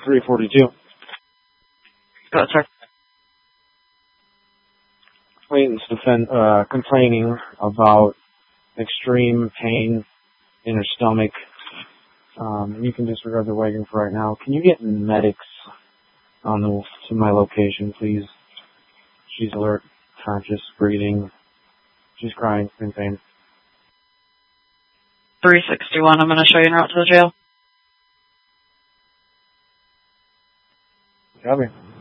342. Go ahead, sir. Clayton's complaining about extreme pain in her stomach. You can disregard the wagon for right now. Can you get medics to my location, please? She's alert, conscious, breathing. She's crying, in pain. 361, I'm going to show you en route to the jail. Copy.